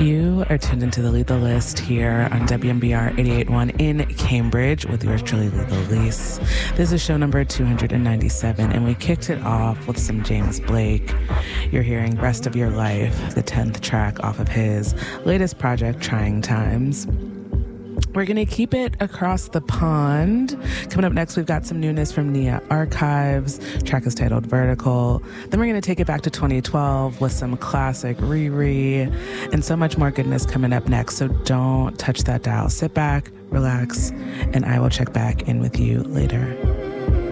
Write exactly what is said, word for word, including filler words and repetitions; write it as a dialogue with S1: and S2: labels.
S1: You are tuned into the Lethal List here on W M B R eighty-eight point one in Cambridge with yours truly, Lethal Lise. This is show number two hundred ninety-seven, and we kicked it off with some James Blake. You're hearing Rest of Your Life, the tenth track off of his latest project, Trying Times. We're going to keep it across the pond. Coming up next, we've got some newness from Nia Archives. Track is titled Vertical. Then we're going to take it back to twenty twelve with some classic Riri and so much more goodness coming up next. So don't touch that dial. Sit back, relax, and I will check back in with you later.